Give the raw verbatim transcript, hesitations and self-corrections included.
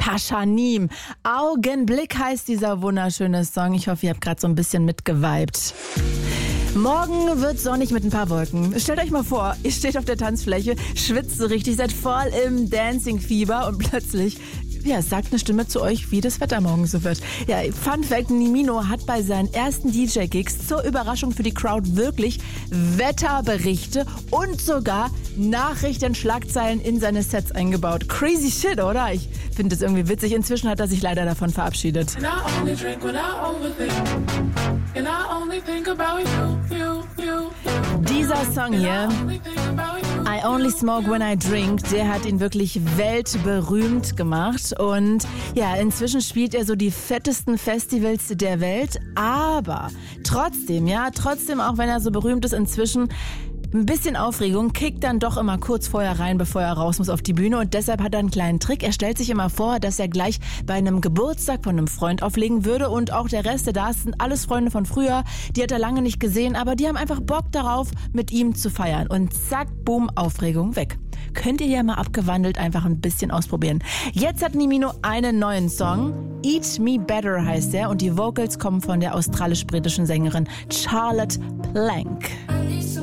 Pashanim. Augenblick heißt dieser wunderschöne Song. Ich hoffe, ihr habt gerade so ein bisschen mitgeweibt. Morgen wird sonnig mit ein paar Wolken. Stellt euch mal vor, ihr steht auf der Tanzfläche, schwitzt so richtig, seid voll im Dancing-Fieber und plötzlich, ja, es sagt eine Stimme zu euch, wie das Wetter morgen so wird. Ja, Fun Fact, Nimino hat bei seinen ersten D J-Gigs zur Überraschung für die Crowd wirklich Wetterberichte und sogar Nachrichten, Schlagzeilen in seine Sets eingebaut. Crazy shit, oder? Ich finde das irgendwie witzig. Inzwischen hat er sich leider davon verabschiedet. Dieser Song hier, I Only Smoke When I Drink, der hat ihn wirklich weltberühmt gemacht. Und ja, inzwischen spielt er so die fettesten Festivals der Welt. Aber trotzdem, ja, trotzdem, auch wenn er so berühmt ist, inzwischen ein bisschen Aufregung kickt dann doch immer kurz vorher rein, bevor er raus muss auf die Bühne. Und deshalb hat er einen kleinen Trick. Er stellt sich immer vor, dass er gleich bei einem Geburtstag von einem Freund auflegen würde. Und auch der Rest, der da ist, sind alles Freunde von früher. Die hat er lange nicht gesehen, aber die haben einfach Bock darauf, mit ihm zu feiern. Und zack, boom, Aufregung weg. Könnt ihr ja mal abgewandelt einfach ein bisschen ausprobieren. Jetzt hat Nimino einen neuen Song. Eat Me Better heißt er. Und die Vocals kommen von der australisch-britischen Sängerin Charlotte Plank.